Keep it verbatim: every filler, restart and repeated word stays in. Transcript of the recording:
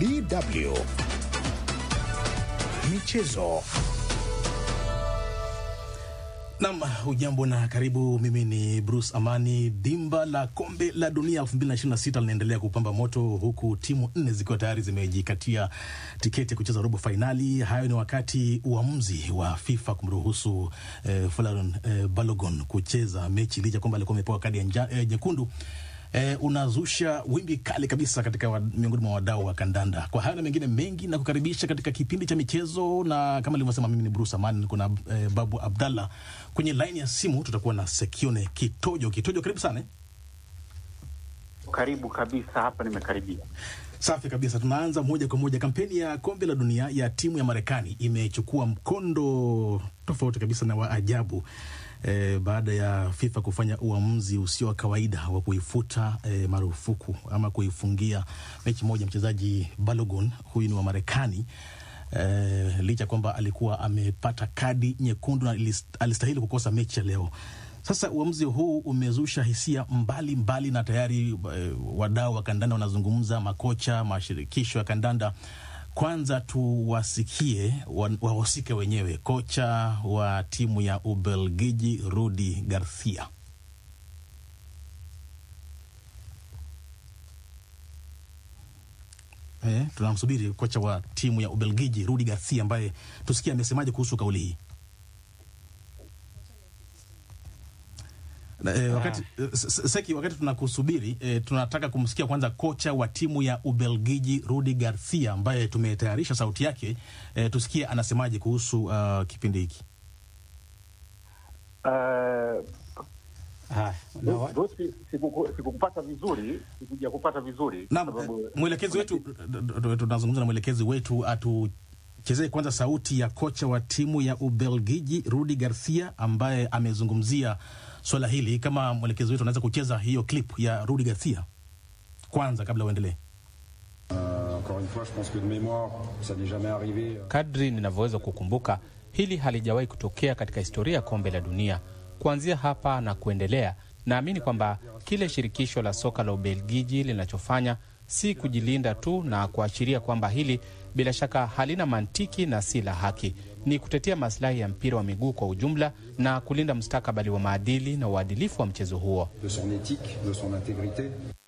D W Michezo. Naam, hujambo na karibu. Mimi ni Bruce Amani. Dimba la kombe la dunia elfu mbili ishirini na sita linaendelea kupamba moto, huku timu nne zikiwa tayari zimejikatia tiketi kucheza robo finali. Hayo ni wakati uamuzi wa FIFA kumruhusu eh, Folarin eh, Balogun kucheza mechi licha kwamba alikuwa amepewa kadi ya eh, nyekundu. Eh, unazusha wimbi kali kabisa katika wa, miongoni mwa wadau wa kandanda. Kwa hayo na mengine mengi, na kukaribisha katika kipindi cha michezo, na kama nilivyosema mimi ni Bruce Amani, niko na eh, Babu Abdalla. Kwenye line ya simu tutakuwa na Sekione Kitojo. Kitojo, karibu sana. Karibu kabisa, hapa nimekaribia. Safi kabisa. Tunaanza moja kwa moja. Kampeni ya kombe la dunia ya timu ya Marekani imechukua mkondo tofauti kabisa na wa ajabu. E, baada ya FIFA kufanya uamuzi usio wa kawaida wa kuifuta e, marufuku ama kuifungia mechi moja mchezaji Balogun. Huyu ni wa Marekani. E, licha kwamba alikuwa amepata kadi nyekundu na alistahili kukosa mechi ya leo. Sasa uamuzi huu umezusha hisia mbali mbali, na tayari e, wadau wa kandanda wanazungumza, makocha, mashirikisho ya kandanda. Kwanza tuwasikie wahusike wenyewe. Kocha wa timu ya Ubelgiji Rudi Garcia. Eh, tunamsubiri kocha wa timu ya Ubelgiji Rudi Garcia ambaye tusikie amesemaje kuhusu kauli hii. E, wakati Seki, wakati tunakusubiri e, tunataka kumsikia kwanza kocha wa timu ya Ubelgiji Rudi Garcia ambaye tumetayarisha sauti yake. E, tusikie anasemaje kuhusu uh, kipindi hiki. Uh, ah, no, sikukupata vizuri, sikuja kupata vizuri. Naam, mwelekezi wetu, tunazungumza na mwelekezi wetu, atuchezee kwanza sauti ya kocha wa timu ya Ubelgiji Rudi Garcia ambaye amezungumzia swala hili. Kama mwelekezi wetu anaweza kucheza hiyo clip ya Rudi Garcia kwanza kabla uendelee. Kadri ninavyoweza kukumbuka, hili halijawahi kutokea katika historia ya kombe la dunia. Kuanzia hapa na kuendelea, naamini kwamba kile shirikisho la soka la Ubelgiji linachofanya si kujilinda tu na kuashiria kwamba hili bila shaka halina mantiki na si la haki. Ni kutetea maslahi ya mpira wa miguu kwa ujumla na kulinda mustakabali wa maadili na uadilifu wa mchezo huo.